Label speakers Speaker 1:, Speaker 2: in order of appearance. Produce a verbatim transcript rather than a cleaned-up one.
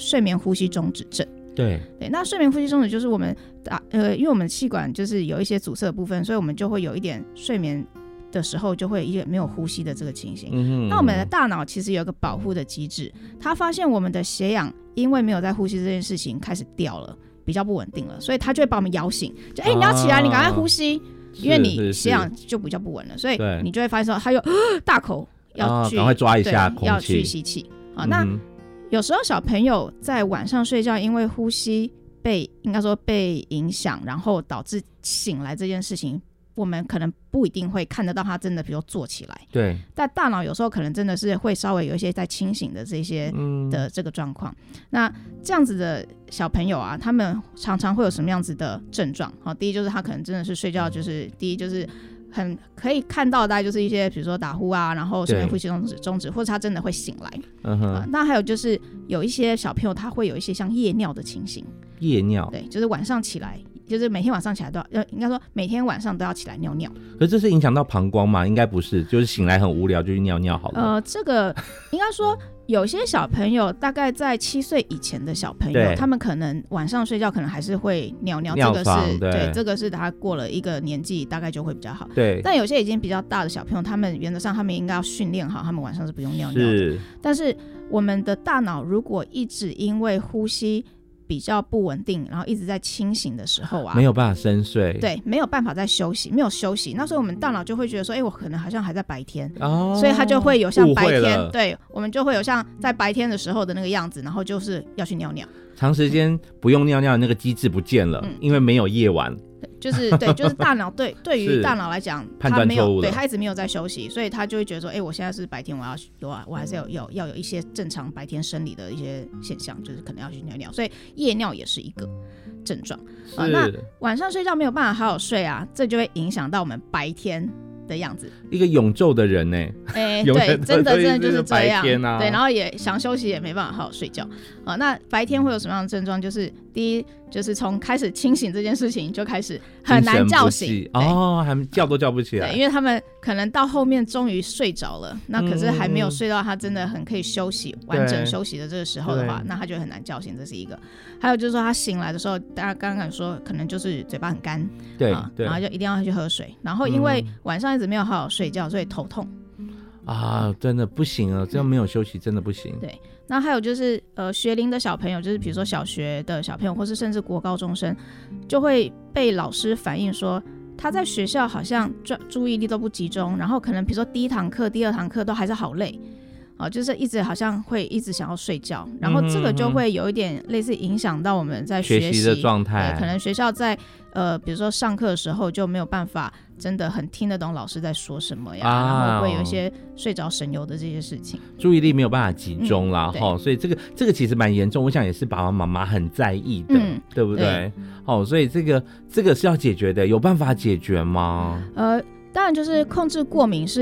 Speaker 1: 睡眠呼吸中止症。
Speaker 2: 对
Speaker 1: 对，那睡眠呼吸中止就是我们打呃，因为我们气管就是有一些阻塞的部分，所以我们就会有一点睡眠的时候就会一点没有呼吸的这个情形。嗯那我们的大脑其实有一个保护的机制，它发现我们的血氧因为没有在呼吸这件事情开始掉了，比较不稳定了，所以它就会把我们摇醒，就哎、欸、你要起来，你赶快呼吸，因为你血氧就比较不稳了，所以你就会发现说它又大口要去赶、
Speaker 2: 啊、快抓一下空气，
Speaker 1: 要去吸气。好，那、嗯、有时候小朋友在晚上睡觉，因为呼吸被应该说被影响，然后导致醒来这件事情，我们可能不一定会看得到他真的比如坐起来，
Speaker 2: 对，
Speaker 1: 但大脑有时候可能真的是会稍微有一些在清醒的这些的这个状况、嗯、那这样子的小朋友啊，他们常常会有什么样子的症状？好，第一就是他可能真的是睡觉就是第一就是很可以看到大概就是一些比如说打呼啊，然后睡眠呼吸中止中止，或者他真的会醒来、嗯呃、那还有就是有一些小朋友他会有一些像夜尿的情形。
Speaker 2: 夜尿，
Speaker 1: 对，就是晚上起来，就是每天晚上起来都要，应该说每天晚上都要起来尿尿。
Speaker 2: 可是这是影响到膀胱吗？应该不是，就是醒来很无聊就去尿尿好了。
Speaker 1: 呃，这个应该说有些小朋友大概在七岁以前的小朋友，他们可能晚上睡觉可能还是会尿尿，
Speaker 2: 尿
Speaker 1: 这个是
Speaker 2: 对,
Speaker 1: 对，这个是他过了一个年纪大概就会比较好。
Speaker 2: 对，
Speaker 1: 但有些已经比较大的小朋友，他们原则上他们应该要训练好，他们晚上是不用尿尿的。
Speaker 2: 是，
Speaker 1: 但是我们的大脑如果一直因为呼吸比较不稳定，然后一直在清醒的时候啊，
Speaker 2: 没有办法深睡，
Speaker 1: 对，没有办法再休息，没有休息，那时候我们大脑就会觉得说，哎、欸，我可能好像还在白天、哦、所以它就会有像白天，对，我们就会有像在白天的时候的那个样子，然后就是要去尿尿，
Speaker 2: 长时间不用尿尿的那个机制不见了、嗯、因为没有夜晚，
Speaker 1: 就是对，就是大脑对对于大脑来讲，
Speaker 2: 判断错误了，
Speaker 1: 对，他一直没有在休息，所以他就会觉得说，哎、欸，我现在是白天，我要有啊，我还是要要要有一些正常白天生理的一些现象，就是可能要去尿尿，所以夜尿也是一个症状啊。那晚上睡觉没有办法好好睡啊，这就会影响到我们白天的样子。
Speaker 2: 一个永昼的人呢、欸，
Speaker 1: 哎、欸，对，真的真的就是这样。
Speaker 2: 啊、
Speaker 1: 对，然后也想休息也没办法好好睡觉啊。那白天会有什么样的症状？就是第一，就是从开始清醒这件事情就开始很难叫醒
Speaker 2: 哦，还叫都叫不起来。
Speaker 1: 对，因为他们可能到后面终于睡着了，那可是还没有睡到他真的很可以休息、嗯、完整休息的这个时候的话，那他就很难叫醒，这是一个。还有就是说他醒来的时候，大家刚刚说可能就是嘴巴很干，
Speaker 2: 对、
Speaker 1: 啊、
Speaker 2: 对，
Speaker 1: 然后就一定要去喝水，然后因为晚上一直没有好好睡觉，所以头痛。
Speaker 2: 啊，真的不行了，这样没有休息真的不行。
Speaker 1: 对，那还有就是呃，学龄的小朋友，就是比如说小学的小朋友，或是甚至国高中生，就会被老师反映说，他在学校好像注意力都不集中，然后可能比如说第一堂课、第二堂课都还是好累。哦，就是一直好像会一直想要睡觉，然后这个就会有一点类似影响到我们在学习
Speaker 2: 学习的状态，
Speaker 1: 可能学校在呃，比如说上课的时候就没有办法真的很听得懂老师在说什么呀，啊、然后会有一些睡着神游的这些事情，
Speaker 2: 注意力没有办法集中啦，
Speaker 1: 嗯、
Speaker 2: 所以这个这个其实蛮严重，我想也是爸爸妈妈很在意的，嗯、对不对？对哦，所以这个这个是要解决的，有办法解决吗？
Speaker 1: 呃。当然，就是控制过敏是